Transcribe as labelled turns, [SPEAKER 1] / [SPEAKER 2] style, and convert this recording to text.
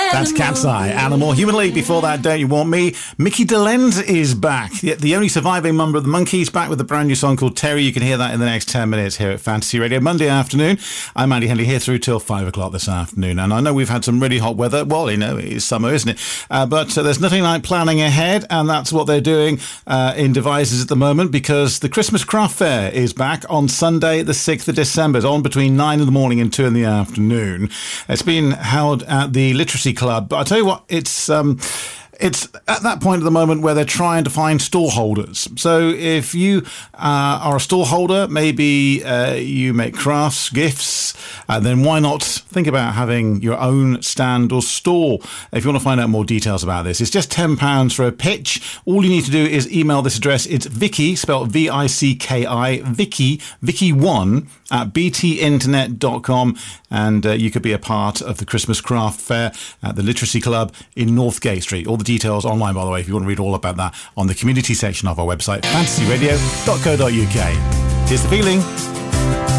[SPEAKER 1] That's Cat's Eye. Animal. Human League before that, Don't You Want Me? Mickey Dolenz is back. The only surviving member of the Monkees, back with a brand new song called Terry. You can hear that in the next 10 minutes here at Fantasy Radio. Monday afternoon. I'm Andy Henley here through till 5 o'clock this afternoon. And I know we've had some really hot weather. Well, it's summer, isn't it? But there's nothing like planning ahead. And that's what they're doing in Devizes at the moment, because the Christmas Craft Fair is back on Sunday, the 6th of December. It's on between 9 in the morning and 2 in the afternoon. It's been held at the Literacy Club. But I tell you what, it's at that point at the moment where they're trying to find stall holders. So if you are a stall holder, maybe you make crafts, gifts, then why not think about having your own stand or stall? If you want to find out more details about this, it's just £10 for a pitch. All you need to do is email this address. It's Vicky, spelled Vicki, Vicky1 at btinternet.com, and you could be a part of the Christmas Craft Fair at the Literacy Club in Northgate Street. All the details online, by the way, if you want to read all about that on the community section of our website, fantasyradio.co.uk. Here's the feeling.